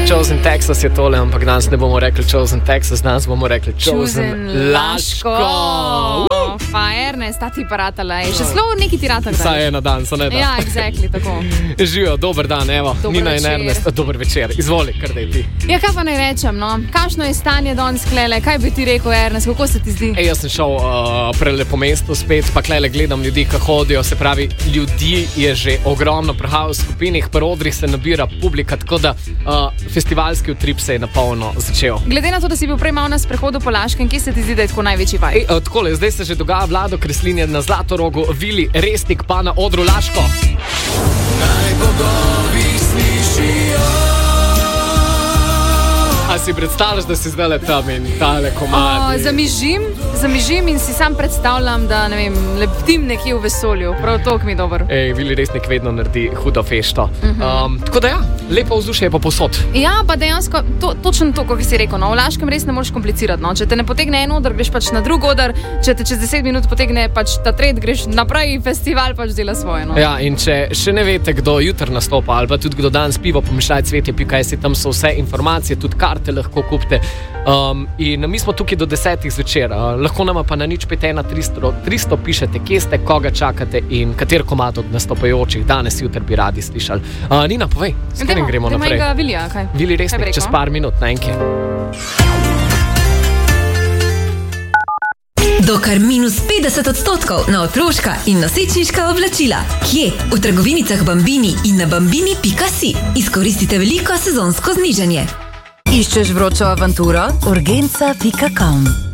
Chosen Texas je tole, ampak danes ne bomo rekli Chosen Texas, danes bomo rekli Chosen Laško. Fajerne, sta ti paratala. Še slovo neki ti rata. Saj je na dan, so ne da. Ja, exactly, tako. Živijo, dober dan, evo. Nina in Ernest, dober večer. Izvoli, kar daj ti. Ja, kaj pa naj rečem, no? Kakšno je stanje danes klele? Kaj bi ti rekel, Ernest? Kako se ti zdi? Jaz sem šel prele po mestu spet, pa klele gledam ljudi, ki hodijo. Se pravi, ljudi je že ogromno, prahajajo v skupinih, pri odrih se nabira publika, tako da festivalski utrip se je napolno začel. Glede na to, da si bil prej malo na sprehodu po Laškem, kje se ti zdi, da je tako najvejši vaj? Takole, zdaj se že dogaja Vlado Kreslin na Zlatorogu, Vili Resnik pa na odru Laško. Naj bogovi slišijo. A si predstavljaš, da si zdaj tam in tale komadi? Zamižim in si sam predstavljam, da ne vem, leptim nekje v vesolju. Prav to mi je dober. Vili Resnik vedno naredi hudo fešto. Tako da ja, lepo vzdušje je pa posod. Ja, pa dejansko, točno to, kot si rekel, no, v Laškem res ne moreš komplicirati. No. Če te ne potegne en oder, greš pač na drug oder, če te čez 10 minut potegne pač ta tret, greš naprej, festival pač dela svoje. No. Ja, in če še ne veste, kdo jutr nastopa, ali pa tudi kdo danes pivo, pomešaj cvetje.si, tam so vse informacije, tudi karte lahko kupite. In mi smo tukaj do 10 zvečer. Lahko nama pa na 051 300 pišete, kje ste, koga čakate in kater komad od nastopajočih danes jutri bi radi slišali. Nina, povej, s katerim gremo naprej? Vilija, kaj? Vili Resnik, čez par minut, naenkrat. Do kar -50% na otroška in nosečniška oblačila. Kje? V trgovinicah Bambini in na bambini.si. Izkoristite veliko sezonsko znižanje. Iščeš vročo avanturo? Urgenca.com